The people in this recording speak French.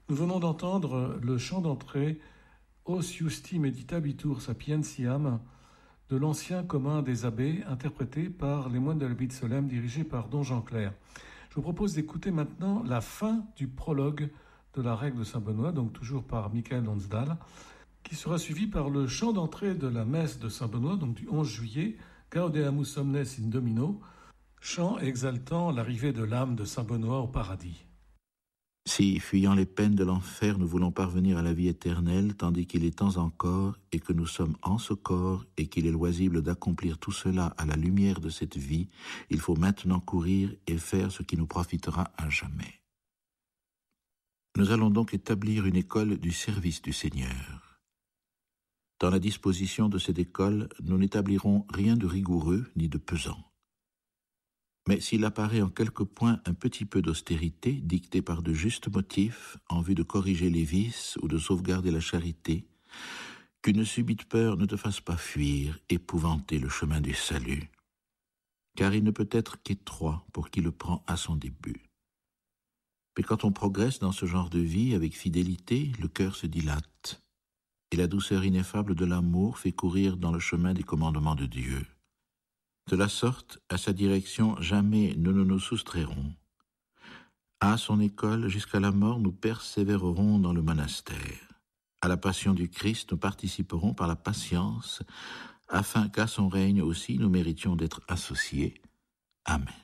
Nous venons d'entendre le chant d'entrée Os Justi Meditabitur Sapientiam de l'ancien commun des abbés, interprété par les moines de l'abbaye de Solesmes, dirigé par Don Jean Clair. Je vous propose d'écouter maintenant la fin du prologue de la règle de Saint-Benoît, donc toujours par Michael Lonsdal, qui sera suivi par le chant d'entrée de la messe de Saint-Benoît, donc du 11 juillet, Gaudeamus omnes in Domino, chant exaltant l'arrivée de l'âme de Saint-Benoît au paradis. Si, fuyant les peines de l'enfer, nous voulons parvenir à la vie éternelle, tandis qu'il est temps encore, et que nous sommes en ce corps, et qu'il est loisible d'accomplir tout cela à la lumière de cette vie, il faut maintenant courir et faire ce qui nous profitera à jamais. Nous allons donc établir une école du service du Seigneur. Dans la disposition de cette école, nous n'établirons rien de rigoureux ni de pesant. Mais s'il apparaît en quelques points un petit peu d'austérité, dictée par de justes motifs, en vue de corriger les vices ou de sauvegarder la charité, qu'une subite peur ne te fasse pas fuir, épouvanter le chemin du salut. Car il ne peut être qu'étroit pour qui le prend à son début. Mais quand on progresse dans ce genre de vie avec fidélité, le cœur se dilate, et la douceur ineffable de l'amour fait courir dans le chemin des commandements de Dieu. De la sorte, à sa direction, jamais nous ne nous soustrairons. À son école, jusqu'à la mort, nous persévérerons dans le monastère. À la passion du Christ, nous participerons par la patience, afin qu'à son règne aussi nous méritions d'être associés. Amen.